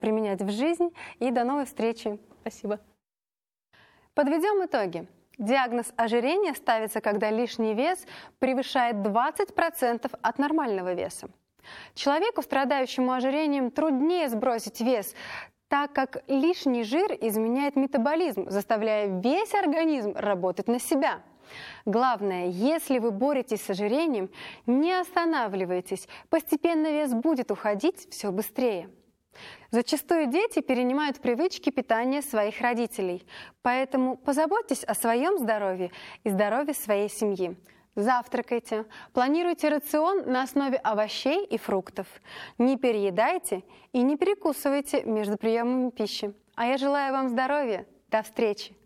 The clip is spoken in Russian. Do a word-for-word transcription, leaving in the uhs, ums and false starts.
применять в жизнь. И до новой встречи. Спасибо. Подведем итоги. Диагноз ожирения ставится, когда лишний вес превышает двадцать процентов от нормального веса. Человеку, страдающему ожирением, труднее сбросить вес, так как лишний жир изменяет метаболизм, заставляя весь организм работать на себя. Главное, если вы боретесь с ожирением, не останавливайтесь, постепенно вес будет уходить все быстрее. Зачастую дети перенимают привычки питания своих родителей, поэтому позаботьтесь о своем здоровье и здоровье своей семьи. Завтракайте, планируйте рацион на основе овощей и фруктов. Не переедайте и не перекусывайте между приемами пищи. А я желаю вам здоровья. До встречи!